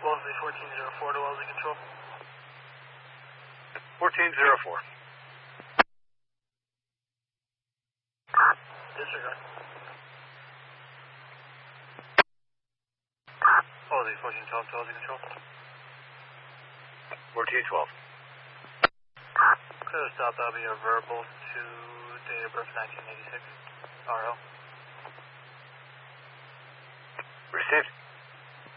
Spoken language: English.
Wellesley 1404 to Wellesley Control. 1404. Disregard. Wellesley 1412 to Wellesley Control. 1412. Clear stop, that'll be a verbal to date of birth 1986. RL. Received.